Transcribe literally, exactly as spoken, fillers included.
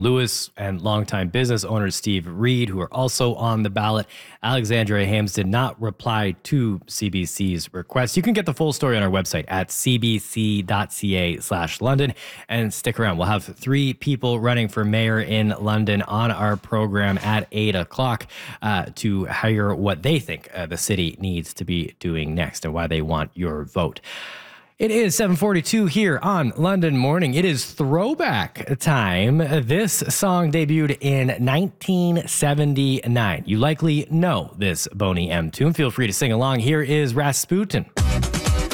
Lewis and longtime business owner Steve Reed, who are also on the ballot. Alexandria Hames did not reply to C B C's request. You can get the full story on our website at c b c dot c a slash London. And stick around. We'll have three people running for mayor in London on our program at eight o'clock uh, to hear what they think uh, the city needs to be doing next and why they want your vote. It is seven forty-two here on London Morning. It is throwback time. This song debuted in nineteen seventy-nine. You likely know this Boney M tune. Feel free to sing along. Here is Rasputin.